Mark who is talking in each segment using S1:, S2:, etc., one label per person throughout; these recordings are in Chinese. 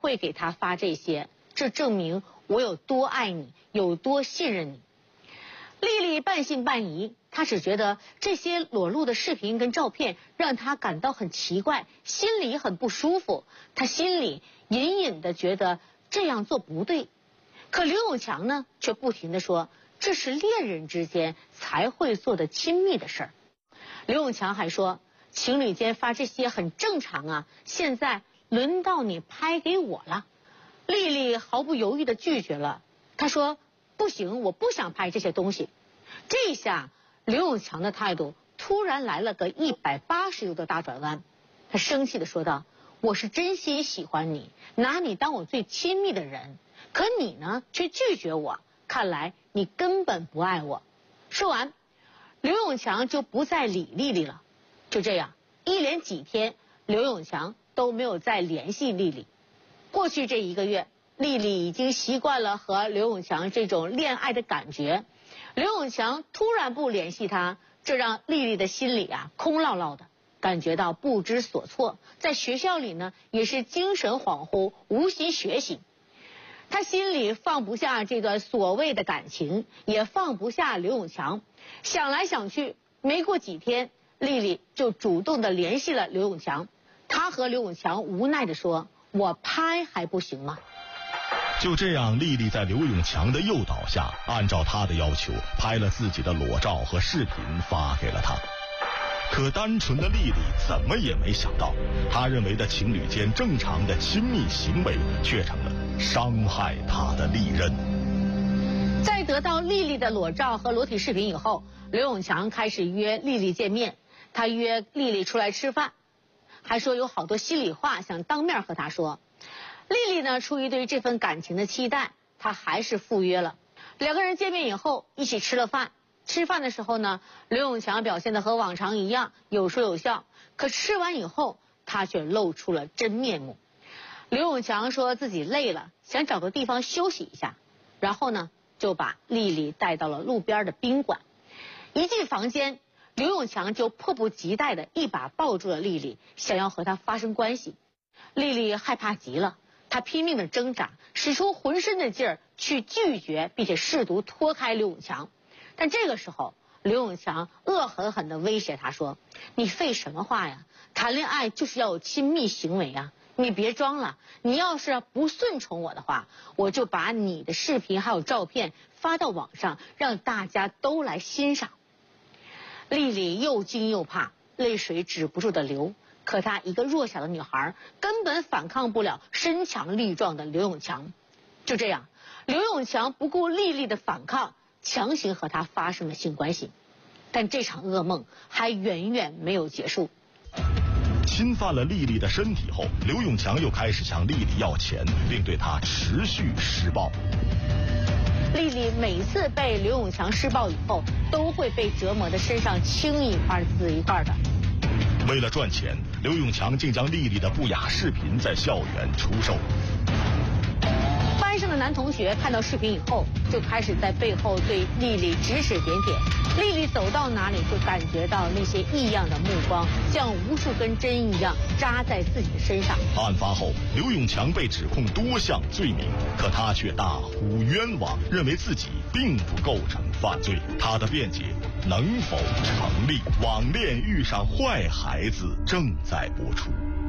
S1: 会给他发这些，这证明我有多爱你，有多信任你。丽丽半信半疑，她只觉得这些裸露的视频跟照片让她感到很奇怪，心里很不舒服。她心里隐隐的觉得这样做不对，可刘永强呢，却不停地说这是恋人之间才会做的亲密的事儿。刘永强还说，情侣间发这些很正常啊，现在轮到你拍给我了。丽丽毫不犹豫地拒绝了，她说不行，我不想拍这些东西。这一下刘永强的态度突然来了个180度的大转弯，他生气地说道，我是真心喜欢你，拿你当我最亲密的人，可你呢却拒绝我，看来你根本不爱我。说完，刘永强就不再理丽丽了。就这样一连几天，刘永强都没有再联系丽丽。过去这1个月，丽丽已经习惯了和刘永强这种恋爱的感觉。刘永强突然不联系她，这让丽丽的心里空落落的，感觉到不知所措。在学校里呢，也是精神恍惚，无心学习。她心里放不下这段所谓的感情，也放不下刘永强。想来想去，没过几天，丽丽就主动的联系了刘永强。她和刘永强无奈的说，我拍还不行吗？
S2: 就这样，丽丽在刘永强的诱导下，按照他的要求拍了自己的裸照和视频发给了他。可单纯的丽丽怎么也没想到，她认为的情侣间正常的亲密行为，却成了伤害她的利刃。
S1: 在得到丽丽的裸照和裸体视频以后，刘永强开始约丽丽见面。他约丽丽出来吃饭，还说有好多心里话想当面和她说。丽丽呢，出于对这份感情的期待，她还是赴约了。2个人见面以后，一起吃了饭。吃饭的时候呢，刘永强表现得和往常一样，有说有笑。可吃完以后，他却露出了真面目。刘永强说自己累了，想找个地方休息一下，然后呢，就把丽丽带到了路边的宾馆。一进房间，刘永强就迫不及待地一把抱住了丽丽，想要和她发生关系。丽丽害怕极了。她拼命的挣扎，使出浑身的劲儿去拒绝，并且试图脱开刘永强。但这个时候，刘永强恶狠狠地威胁她说，你废什么话呀，谈恋爱就是要有亲密行为啊，你别装了，你要是不顺从我的话，我就把你的视频还有照片发到网上，让大家都来欣赏。丽丽又惊又怕，泪水止不住的流。可她一个弱小的女孩，根本反抗不了身强力壮的刘永强。就这样，刘永强不顾丽丽的反抗，强行和她发生了性关系。但这场噩梦还远远没有结束。
S2: 侵犯了丽丽的身体后，刘永强又开始向丽丽要钱，并对她持续施暴。
S1: 丽丽每次被刘永强施暴以后，都会被折磨的身上青一块紫一块的。
S2: 为了赚钱，刘永强竟将丽丽的不雅视频在校园出售。
S1: 班上的男同学看到视频以后，就开始在背后对丽丽指指点点。丽丽走到哪里就感觉到那些异样的目光，像无数根针一样扎在自己的身上。
S2: 案发后，刘永强被指控多项罪名，可他却大呼冤枉，认为自己并不构成犯罪。他的辩解能否成立？网恋遇上坏孩子正在播出。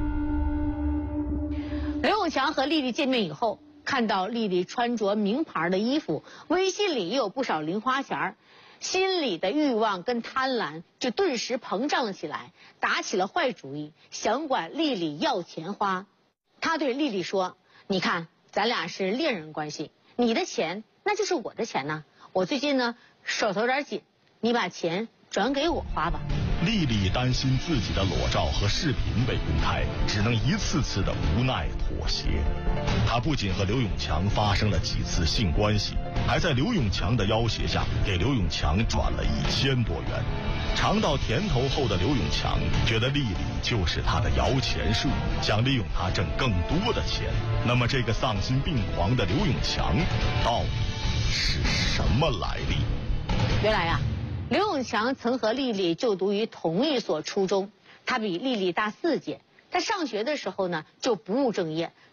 S1: 刘永强和丽丽见面以后，看到丽丽穿着名牌的衣服，微信里也有不少零花钱，心里的欲望跟贪婪就顿时膨胀了起来，打起了坏主意，想管丽丽要钱花。他对丽丽说，你看咱俩是恋人关系，你的钱那就是我的钱呐，我最近呢手头有点紧，你把钱转给我花吧。
S2: 丽丽担心自己的裸照和视频被公开，只能一次次的无奈妥协。她不仅和刘永强发生了几次性关系，还在刘永强的要挟下给刘永强转了1000多元。尝到甜头后的刘永强觉得丽丽就是他的摇钱树，想利用她挣更多的钱。那么这个丧心病狂的刘永强到底是什么来历？
S1: 原来啊，刘永强曾和丽丽就读于同一所初中，他比丽丽大4届。他上学的时候呢就不务正业，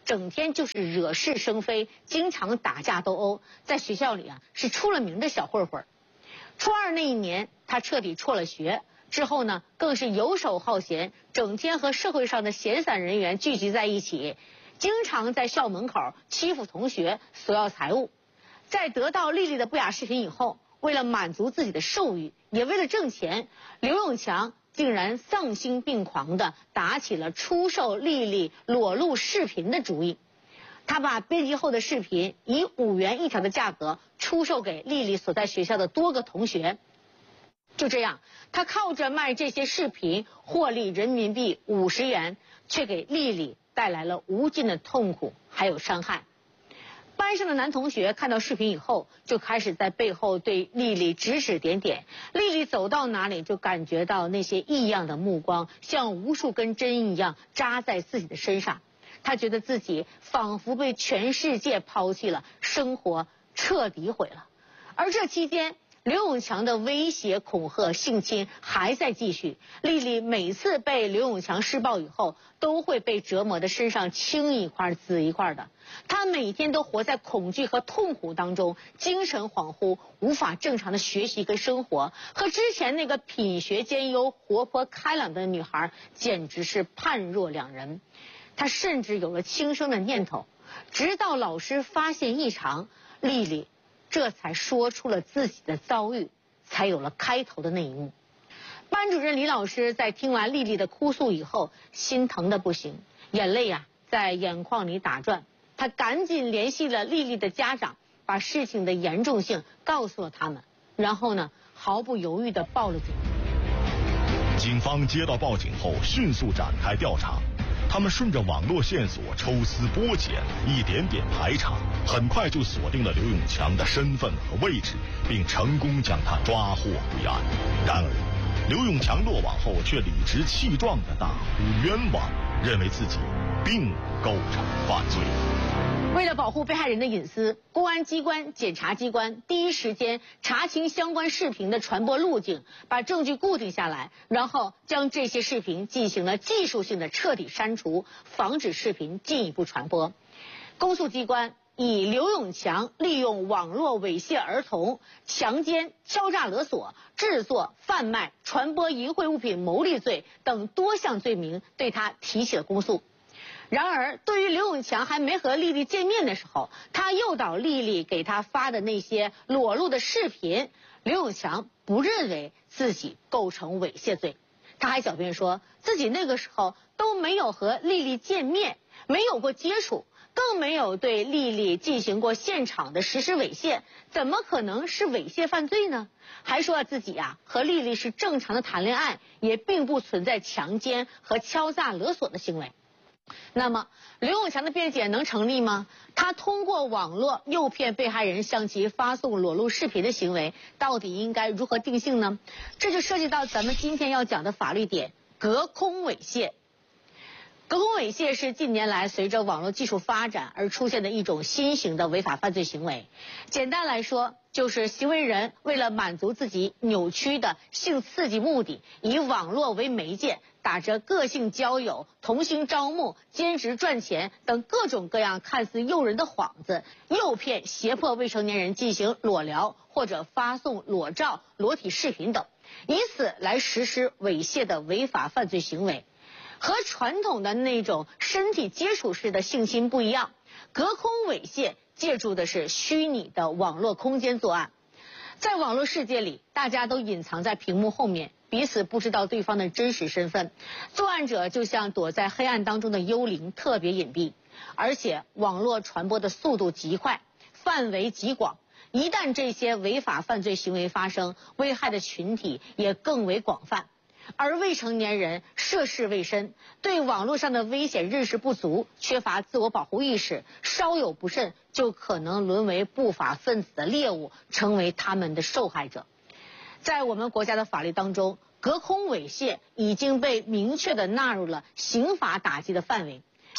S1: 整天就是惹是生非，经常打架斗殴，在学校里是出了名的小混混。初二那一年，他彻底辍了学，之后呢，更是游手好闲，整天和社会上的闲散人员聚集在一起，经常在校门口欺负同学，索要财物。在得到丽丽的不雅视频以后，为了满足自己的兽欲，也为了挣钱，刘永强竟然丧心病狂地打起了出售丽丽裸露视频的主意。他把编辑后的视频以5元1条的价格出售给丽丽所在学校的多个同学。就这样，他靠着卖这些视频获利人民币50元，却给丽丽带来了无尽的痛苦还有伤害。班上的男同学看到视频以后，就开始在背后对丽丽指指点点。丽丽走到哪里，就感觉到那些异样的目光像无数根针一样扎在自己的身上。她觉得自己仿佛被全世界抛弃了，生活彻底毁了。而这期间，刘永强的威胁、恐吓、性侵还在继续。丽丽每次被刘永强施暴以后，都会被折磨得身上青一块紫一块的。她每天都活在恐惧和痛苦当中，精神恍惚，无法正常的学习跟生活，和之前那个品学兼优、活泼开朗的女孩简直是判若两人。她甚至有了轻生的念头，直到老师发现异常，丽丽这才说出了自己的遭遇，才有了开头的那一幕。班主任李老师在听完丽丽的哭诉以后，心疼的不行，眼泪在眼眶里打转。他赶紧联系了丽丽的家长，把事情的严重性告诉了他们，然后呢，毫不犹豫地报了警。
S2: 警方接到报警后，迅速展开调查。他们顺着网络线索抽丝剥茧，一点点排查，很快就锁定了刘永强的身份和位置，并成功将他抓获归案。然而，刘永强落网后却理直气壮地大呼冤枉，认为自己并不构成犯罪。
S1: 为了保护被害人的隐私，公安机关、检察机关第一时间查清相关视频的传播路径，把证据固定下来，然后将这些视频进行了技术性的彻底删除，防止视频进一步传播。公诉机关以刘永强利用网络猥亵儿童、强奸、敲诈勒索、制作、贩卖、传播淫秽物品牟利罪等多项罪名对他提起了公诉。然而，对于刘永强还没和丽丽见面的时候，他诱导丽丽给他发的那些裸露的视频，刘永强不认为自己构成猥亵罪。他还狡辩说自己那个时候都没有和丽丽见面，没有过接触，更没有对丽丽进行过现场的实施猥亵，怎么可能是猥亵犯罪呢？还说自己和丽丽是正常的谈恋爱，也并不存在强奸和敲诈勒索的行为。那么刘永强的辩解能成立吗？他通过网络诱骗被害人向其发送裸露视频的行为，到底应该如何定性呢？这就涉及到咱们今天要讲的法律点——隔空猥亵。隔空猥亵是近年来随着网络技术发展而出现的一种新型的违法犯罪行为。简单来说，就是行为人为了满足自己扭曲的性刺激目的，以网络为媒介，打着个性交友、同性招募、兼职赚钱等各种各样看似诱人的幌子，诱骗、胁迫未成年人进行裸聊或者发送裸照、裸体视频等，以此来实施猥亵的违法犯罪行为。和传统的那种身体接触式的性侵不一样，隔空猥亵借助的是虚拟的网络空间作案。在网络世界里，大家都隐藏在屏幕后面，彼此不知道对方的真实身份，作案者就像躲在黑暗当中的幽灵，特别隐蔽。而且网络传播的速度极快，范围极广，一旦这些违法犯罪行为发生，危害的群体也更为广泛。而未成年人涉世未深，对网络上的危险认识不足，缺乏自我保护意识，稍有不慎就可能沦为不法分子的猎物，成为他们的受害者。在我们国家的法律当中，隔空猥亵已经被明确的纳入了刑法打击的范围。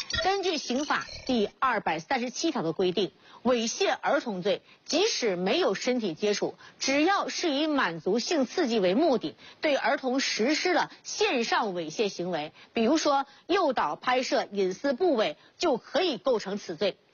S1: 根据刑法第237条的规定，猥亵儿童罪，即使没有身体接触，只要是以满足性刺激为目的，对儿童实施了线上猥亵行为，比如说诱导拍摄隐私部位，就可以构成此罪。